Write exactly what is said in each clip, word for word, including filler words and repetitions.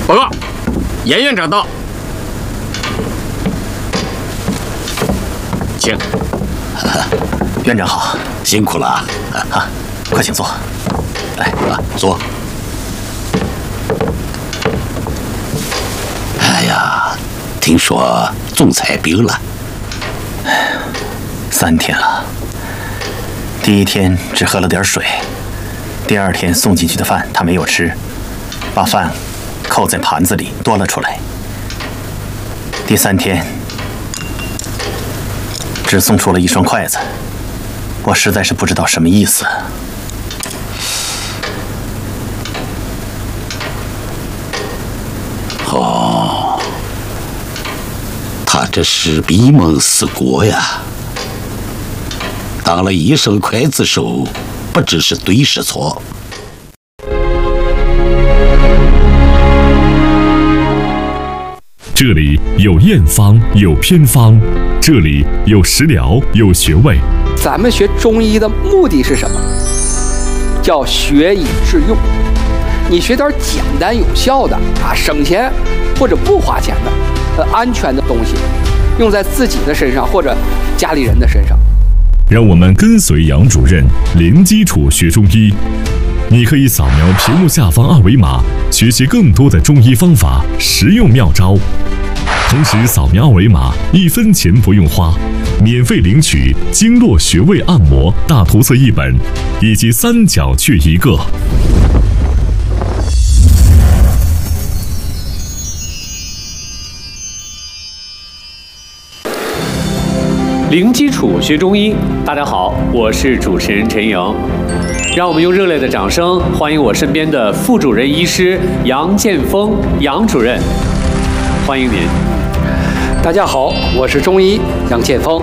报告，严院长到，请。 院长好， 辛苦了啊！ 啊，快请坐。来， 啊，坐。哎呀，听说仲裁病了。 三天了，第一天只喝了点水，第二天送进去的饭他没有吃，把饭扣在盘子里多了出来。第三天只送出了一双筷子，我实在是不知道什么意思。 哦，他这是闭门思过呀。当了一生刽子手，不知是对是错。 这里有验方，有偏方，这里有食疗，有穴位。 咱们学中医的目的是什么？叫学以致用。你学点简单有效的啊，省钱或者不花钱的，呃，安全的东西，用在自己的身上或者家里人的身上。 让我们跟随杨主任，零基础学中医。你可以扫描屏幕下方二维码，学习更多的中医方法、实用妙招。同时，扫描二维码，一分钱不用花，免费领取经络穴位按摩大图册一本，以及三角穴一个。 零基础学中医，大家好，我是主持人陈莹。让我们用热烈的掌声欢迎我身边的副主任医师杨建峰杨主任，欢迎您。 大家好，我是中医杨建峰。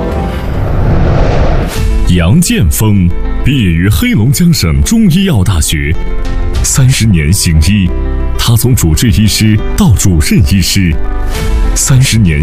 杨建峰毕业于黑龙江省中医药大学，三十年行医，他从主治医师到主任医师，三十年。